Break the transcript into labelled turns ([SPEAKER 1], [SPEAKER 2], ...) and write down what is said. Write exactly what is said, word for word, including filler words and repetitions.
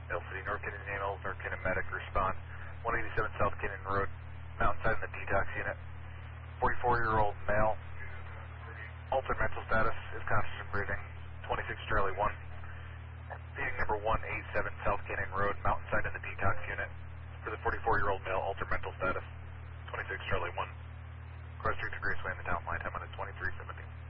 [SPEAKER 1] L City, North Canyon Ambulance, North Canyon Medic, respond. one eighty-seven South Canyon Road, Mountainside in the detox unit. forty-four-year-old male, altered mental status, is conscious and breathing. twenty-six Charlie one. Being number one eighty-seven South Canyon Road, Mountainside in the detox unit. For the forty-four-year-old male, altered mental status. twenty-six Charlie one. Cross Street to Graceway in the town line, ten minutes, twenty-three seventy.